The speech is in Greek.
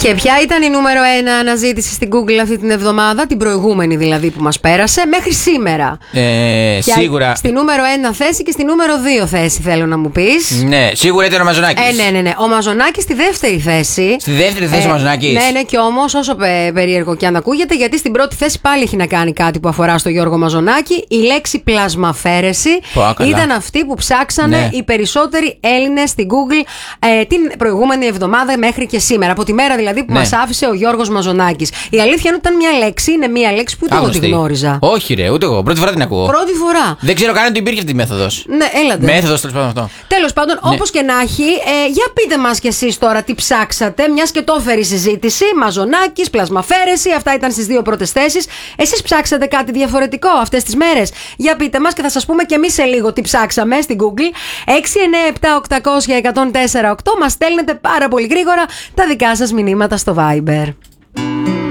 Και ποια ήταν η νούμερο 1 αναζήτηση στην Google αυτή την εβδομάδα, την προηγούμενη δηλαδή που μας πέρασε, μέχρι σήμερα? Σίγουρα. Στη νούμερο 1 θέση και στη νούμερο 2 θέση θέλω να μου πεις. Ναι, σίγουρα ήταν ο Μαζονάκης. Ναι. Ο Μαζονάκης στη δεύτερη θέση. Στη δεύτερη θέση ο Μαζονάκης. Ναι, και όμως όσο περίεργο και αν ακούγεται, γιατί στην πρώτη θέση πάλι έχει να κάνει κάτι που αφορά στο Γιώργο Μαζονάκη. Η λέξη πλασμαφαίρεση ήταν αυτή που ψάξανε οι περισσότεροι Έλληνες στην Google την προηγούμενη εβδομάδα μέχρι και σήμερα. Από τη μέρα δηλαδή που μας άφησε ο Γιώργος Μαζονάκης. Η αλήθεια είναι ότι ήταν μια λέξη, είναι μια λέξη που ούτε εγώ τη γνώριζα. Όχι, ρε, ούτε εγώ. Πρώτη φορά την ακούω. Πρώτη φορά. Δεν ξέρω καν ότι υπήρχε αυτή η μέθοδος. Ναι, έλατε. Μέθοδος, τέλος πάντων αυτό. Τέλος πάντων, όπως και να έχει, για πείτε μας κι εσείς τώρα τι ψάξατε, μιας και το έφερε η συζήτηση. Μαζονάκης, πλασμαφαίρεση, αυτά ήταν στις δύο πρώτες θέσεις. Εσείς ψάξατε κάτι διαφορετικό αυτές τις μέρες? Για πείτε μας και θα σας πούμε κι εμείς σε λίγο τι ψάξαμε στην Google. 697-800-1048. Μας στέλνετε πάρα πολύ γρήγορα τα δικά σας μηνύματα στο Viber.